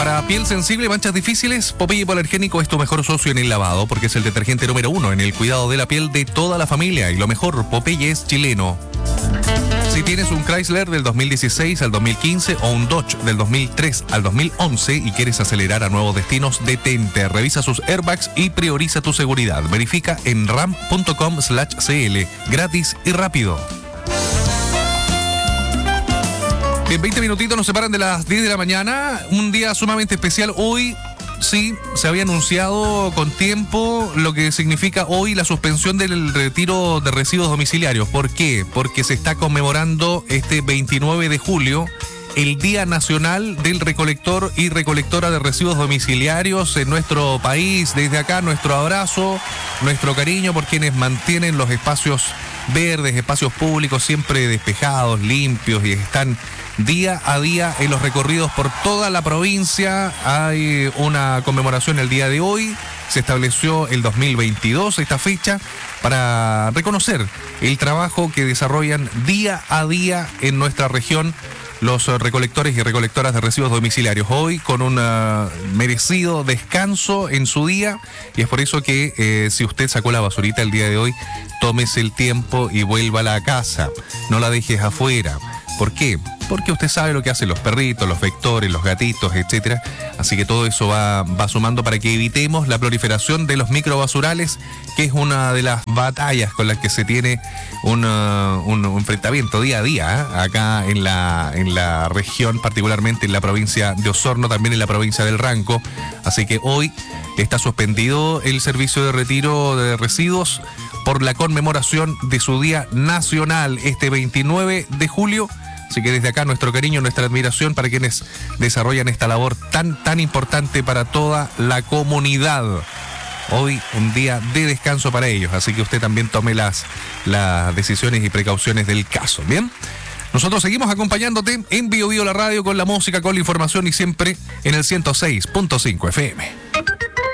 Para piel sensible y manchas difíciles, Popeye Hipoalergénico es tu mejor socio en el lavado, porque es el detergente número 1 en el cuidado de la piel de toda la familia. Y lo mejor, Popeye es chileno. Si tienes un Chrysler del 2016 al 2015 o un Dodge del 2003 al 2011 y quieres acelerar a nuevos destinos, detente, revisa sus airbags y prioriza tu seguridad. Verifica en ram.com/cl, gratis y rápido. En 20 minutitos nos separan de las 10 de la mañana, un día sumamente especial. Hoy sí se había anunciado con tiempo lo que significa hoy la suspensión del retiro de residuos domiciliarios. ¿Por qué? Porque se está conmemorando este 29 de julio el Día Nacional del Recolector y Recolectora de Residuos Domiciliarios en nuestro país. Desde acá nuestro abrazo, nuestro cariño por quienes mantienen los espacios verdes, espacios públicos siempre despejados, limpios, y están día a día en los recorridos por toda la provincia. Hay una conmemoración el día de hoy. Se estableció el 2022 esta fecha para reconocer el trabajo que desarrollan día a día en nuestra región los recolectores y recolectoras de residuos domiciliarios. Hoy con un merecido descanso en su día, y es por eso que si usted sacó la basurita el día de hoy, tómese el tiempo y vuélvala a casa. No la dejes afuera. ¿Por qué? Porque usted sabe lo que hacen los perritos, los vectores, los gatitos, etcétera. Así que todo eso va sumando para que evitemos la proliferación de los microbasurales, que es una de las batallas con las que se tiene un enfrentamiento día a día, ¿eh? Acá en la región, particularmente en la provincia de Osorno, también en la provincia del Ranco. Así que hoy está suspendido el servicio de retiro de residuos por la conmemoración de su Día Nacional este 29 de julio. Así que desde acá nuestro cariño, nuestra admiración para quienes desarrollan esta labor tan importante para toda la comunidad. Hoy un día de descanso para ellos, así que usted también tome las decisiones y precauciones del caso, ¿bien? Nosotros seguimos acompañándote en Bio Bio la radio, con la música, con la información y siempre en el 106.5 FM.